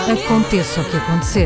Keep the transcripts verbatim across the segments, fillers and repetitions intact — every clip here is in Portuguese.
Aconteça o que acontecer.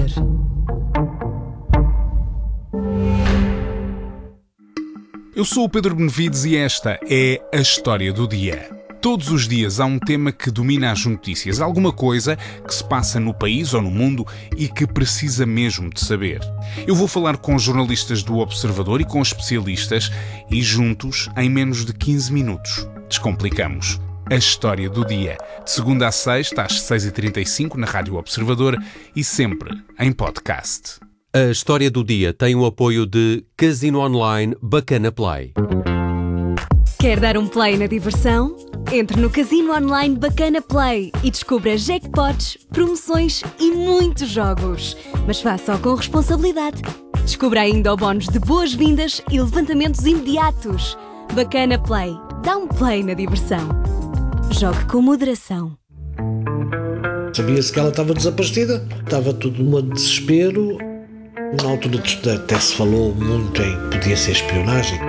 Eu sou o Pedro Benevides e esta é a História do Dia. Todos os dias há um tema que domina as notícias, alguma coisa que se passa no país ou no mundo e que precisa mesmo de saber. Eu vou falar com jornalistas do Observador e com especialistas e juntos, em menos de quinze minutos, descomplicamos a História do Dia. De segunda a sexta, às seis e trinta e cinco, na Rádio Observador e sempre em podcast. A História do Dia tem o apoio de Casino Online Bacana Play. Quer dar um play na diversão? Entre no Casino Online Bacana Play e descubra jackpots, promoções e muitos jogos. Mas faça-o com responsabilidade. Descubra ainda o bónus de boas-vindas e levantamentos imediatos. Bacana Play. Dá um play na diversão. Jogue com moderação. Sabia-se que ela estava desaparecida. Estava tudo num desespero. Na altura até se falou muito em que podia ser espionagem.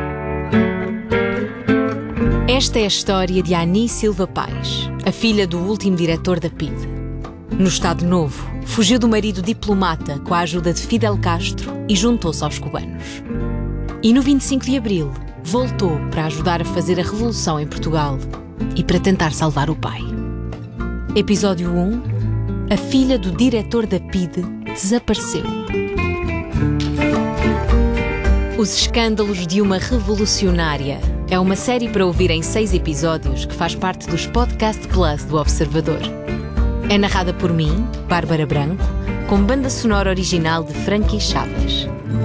Esta é a história de Ani Silva Pais, a filha do último diretor da P I D. No Estado Novo, fugiu do marido diplomata com a ajuda de Fidel Castro e juntou-se aos cubanos. E no vinte e cinco de abril, voltou para ajudar a fazer a revolução em Portugal e para tentar salvar o pai. Episódio um. A filha do diretor da P I D desapareceu. Os Escândalos de uma Revolucionária é uma série para ouvir em seis episódios que faz parte dos Podcast Plus do Observador. É narrada por mim, Bárbara Branco, com banda sonora original de Frankie Chaves.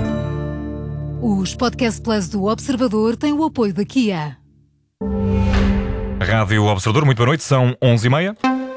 Os Podcast Plus do Observador têm o apoio da Kia. Rádio Observador, muito boa noite, são onze e meia.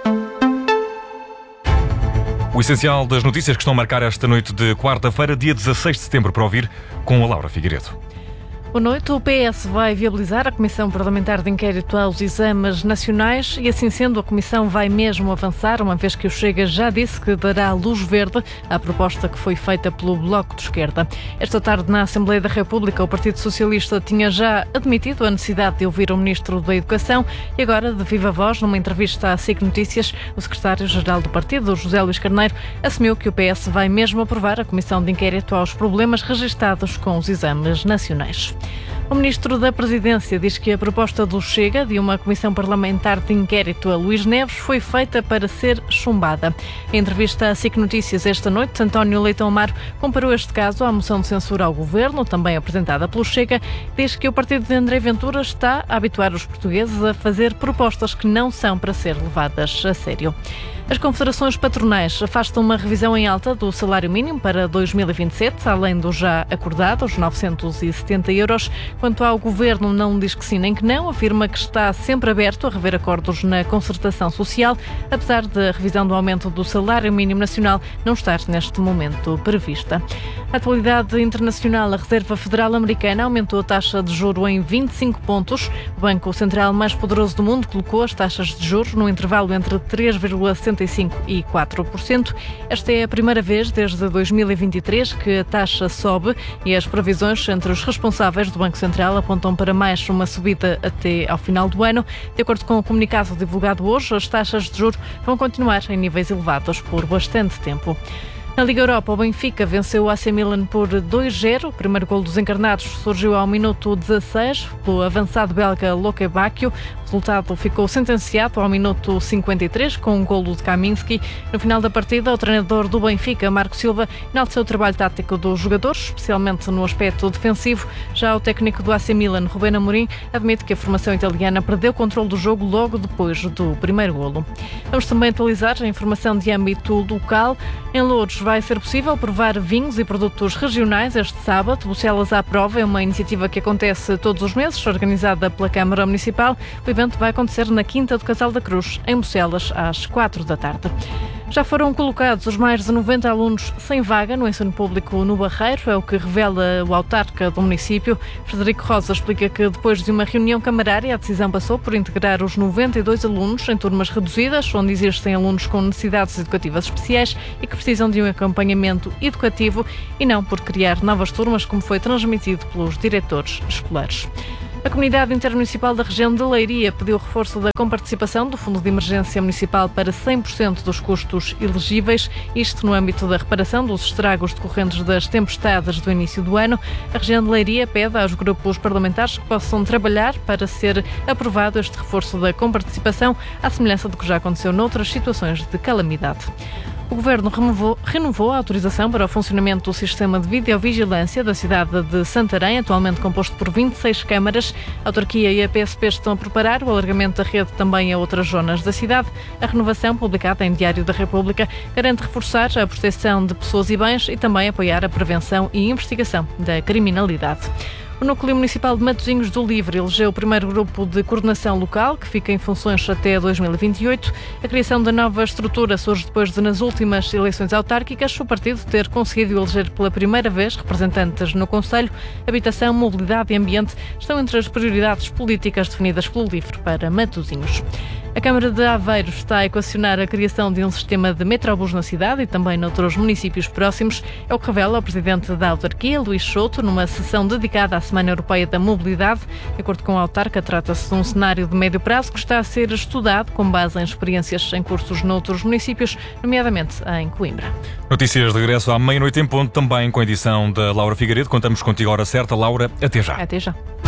O essencial das notícias que estão a marcar esta noite de quarta-feira, dia dezasseis de setembro, para ouvir com a Laura Figueiredo. Boa noite. O P S vai viabilizar a Comissão Parlamentar de Inquérito aos Exames Nacionais e, assim sendo, a Comissão vai mesmo avançar, uma vez que o Chega já disse que dará luz verde à proposta que foi feita pelo Bloco de Esquerda. Esta tarde, na Assembleia da República, o Partido Socialista tinha já admitido a necessidade de ouvir o Ministro da Educação e agora, de viva voz, numa entrevista à S I C Notícias, o Secretário-Geral do Partido, José Luís Carneiro, assumiu que o P S vai mesmo aprovar a Comissão de Inquérito aos problemas registados com os exames nacionais. O Ministro da Presidência diz que a proposta do Chega de uma Comissão Parlamentar de Inquérito a Luís Neves foi feita para ser chumbada. Em entrevista à S I C Notícias esta noite, António Leitão Amaro comparou este caso à moção de censura ao Governo, também apresentada pelo Chega, diz que o partido de André Ventura está a habituar os portugueses a fazer propostas que não são para ser levadas a sério. As confederações patronais afastam uma revisão em alta do salário mínimo para dois mil e vinte e sete, além do já acordado, os novecentos e setenta euros. Quanto ao Governo, não diz que sim nem que não, afirma que está sempre aberto a rever acordos na concertação social, apesar da revisão do aumento do salário mínimo nacional não estar neste momento prevista. A atualidade internacional, a Reserva Federal Americana aumentou a taxa de juro em vinte e cinco pontos. O banco central mais poderoso do mundo colocou as taxas de juros no intervalo entre três vírgula setenta e cinco por cento e quatro por cento. Esta é a primeira vez desde dois mil e vinte e três que a taxa sobe e as previsões entre os responsáveis do Banco Central apontam para mais uma subida até ao final do ano. De acordo com o comunicado divulgado hoje, as taxas de juros vão continuar em níveis elevados por bastante tempo. Na Liga Europa, o Benfica venceu o A C Milan por dois a zero. O primeiro golo dos encarnados surgiu ao minuto dezasseis, pelo avançado belga Luka Bacchio. O resultado ficou sentenciado ao minuto cinquenta e três, com um golo de Kaminski. No final da partida, o treinador do Benfica, Marco Silva, enalteceu o trabalho tático dos jogadores, especialmente no aspecto defensivo. Já o técnico do A C Milan, Rubén Amorim, admite que a formação italiana perdeu o controle do jogo logo depois do primeiro golo. Vamos também atualizar a informação de âmbito local. Em Loures, vai ser possível provar vinhos e produtos regionais este sábado. Bucelas à Prova é uma iniciativa que acontece todos os meses, organizada pela Câmara Municipal. O evento vai acontecer na Quinta do Casal da Cruz, em Bucelas, às quatro da tarde. Já foram colocados os mais de noventa alunos sem vaga no ensino público no Barreiro, é o que revela o autarca do município. Frederico Rosa explica que depois de uma reunião camarária, a decisão passou por integrar os noventa e dois alunos em turmas reduzidas, onde existem alunos com necessidades educativas especiais e que precisam de um acompanhamento educativo, e não por criar novas turmas, como foi transmitido pelos diretores escolares. A Comunidade Intermunicipal da região de Leiria pediu reforço da comparticipação do Fundo de Emergência Municipal para cem por cento dos custos elegíveis, isto no âmbito da reparação dos estragos decorrentes das tempestades do início do ano. A região de Leiria pede aos grupos parlamentares que possam trabalhar para ser aprovado este reforço da comparticipação, à semelhança do que já aconteceu noutras situações de calamidade. O Governo renovou, renovou a autorização para o funcionamento do sistema de videovigilância da cidade de Santarém, atualmente composto por vinte e seis câmaras. A autarquia e a P S P estão a preparar o alargamento da rede também a outras zonas da cidade. A renovação, publicada em Diário da República, garante reforçar a proteção de pessoas e bens e também apoiar a prevenção e investigação da criminalidade. O Núcleo Municipal de Matosinhos do Livre elegeu o primeiro grupo de coordenação local, que fica em funções até dois mil e vinte e oito. A criação da nova estrutura surge depois de, nas últimas eleições autárquicas, o partido ter conseguido eleger pela primeira vez representantes no Conselho. Habitação, mobilidade e ambiente estão entre as prioridades políticas definidas pelo Livre para Matosinhos. A Câmara de Aveiro está a equacionar a criação de um sistema de metrobus na cidade e também noutros municípios próximos. É o que revela o presidente da autarquia, Luís Souto, numa sessão dedicada à Semana Europeia da Mobilidade. De acordo com a autarca, trata-se de um cenário de médio prazo que está a ser estudado com base em experiências em cursos noutros municípios, nomeadamente em Coimbra. Notícias de regresso à meia-noite em ponto, também com a edição da Laura Figueiredo. Contamos contigo à hora certa. Laura, até já. Até já.